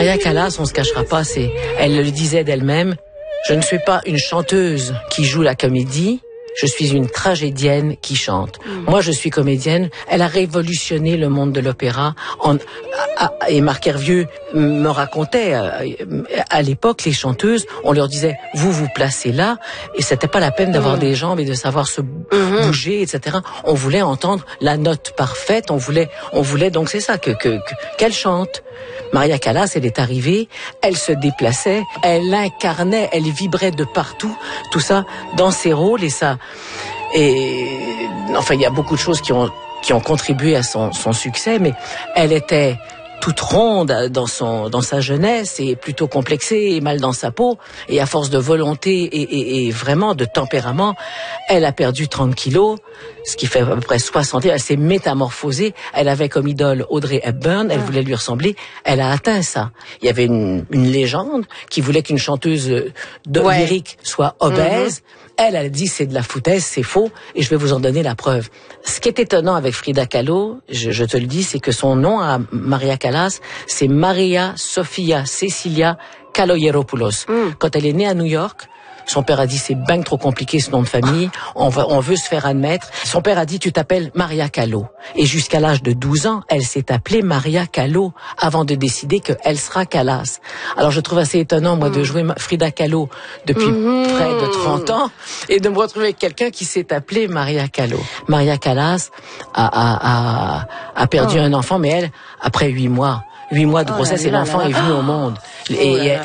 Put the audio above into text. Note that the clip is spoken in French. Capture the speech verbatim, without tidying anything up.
Maria Callas, on se cachera pas, c'est, elle le disait d'elle-même, je ne suis pas une chanteuse qui joue la comédie, je suis une tragédienne qui chante. Mmh. Moi, je suis comédienne. Elle a révolutionné le monde de l'opéra. En, à, à, et Marc Hervieux me racontait, à, à l'époque, les chanteuses, on leur disait, vous vous placez là, et c'était pas la peine d'avoir mmh. des jambes et de savoir se mmh. bouger, et cetera. On voulait entendre la note parfaite. On voulait, on voulait donc c'est ça que, que, que qu'elle chante. Maria Callas, elle est arrivée, elle se déplaçait, elle incarnait, elle vibrait de partout, tout ça dans ses rôles et ça. Et enfin, il y a beaucoup de choses qui ont qui ont contribué à son son succès, mais elle était toute ronde dans son dans sa jeunesse et plutôt complexée et mal dans sa peau, et à force de volonté et, et, et vraiment de tempérament, elle a perdu trente kilos, ce qui fait à peu près soixante. Elle s'est métamorphosée. Elle avait comme idole Audrey Hepburn, elle voulait lui ressembler, elle a atteint ça. Il y avait une, une légende qui voulait qu'une chanteuse de ouais. lyrique soit obèse. Mm-hmm. Elle a dit c'est de la foutaise, c'est faux, et je vais vous en donner la preuve. Ce qui est étonnant avec Frida Kahlo, je, je te le dis, c'est que son nom à Maria Callas, c'est Maria Sofia Cecilia Kaloyeropoulos. Mm. Quand elle est née à New York, son père a dit c'est ben trop compliqué ce nom de famille, on, va, on veut se faire admettre. Son père a dit tu t'appelles Maria Kahlo. Et jusqu'à l'âge de douze ans, elle s'est appelée Maria Kahlo avant de décider qu'elle sera Callas. Alors je trouve assez étonnant moi mmh. de jouer Frida Kahlo depuis mmh. près de trente ans et de me retrouver avec quelqu'un qui s'est appelé Maria Kahlo. Maria Callas a, a, a, a perdu oh. un enfant, mais elle, après huit mois, huit mois de grossesse, oh là là et l'enfant là là. est venu au monde. Et, oh